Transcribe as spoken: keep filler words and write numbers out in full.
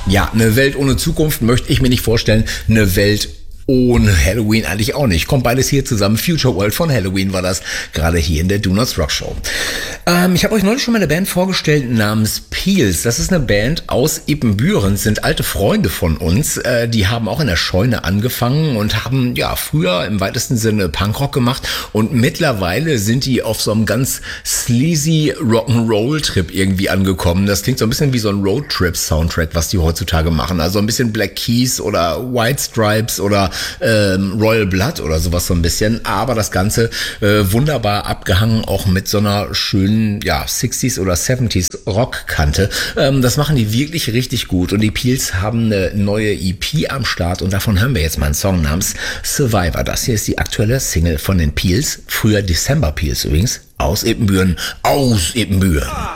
Ja, eine Welt ohne Zukunft möchte ich mir nicht vorstellen. Eine Welt ohne Halloween eigentlich auch nicht. Kommt beides hier zusammen. Future World von Halloween war das, gerade hier in der Do Nots Rock Show. Ähm, ich habe euch neulich schon mal eine Band vorgestellt namens Peels. Das ist eine Band aus Ibbenbüren, sind alte Freunde von uns. Äh, die haben auch in der Scheune angefangen und haben ja früher im weitesten Sinne Punkrock gemacht und mittlerweile sind die auf so einem ganz sleazy Rock'n'Roll-Trip irgendwie angekommen. Das klingt so ein bisschen wie so ein Roadtrip-Soundtrack, was die heutzutage machen. Also ein bisschen Black Keys oder White Stripes oder ähm, Royal Blood oder sowas so ein bisschen, aber das Ganze äh, wunderbar abgehangen, auch mit so einer schönen, ja, sechziger oder siebziger Rockkante. Ähm, das machen die wirklich richtig gut und die Peels haben eine neue E P am Start und davon hören wir jetzt mal einen Song namens Survivor. Das hier ist die aktuelle Single von den Peels, früher December Peels übrigens, aus Ibbenbüren, aus Ibbenbüren.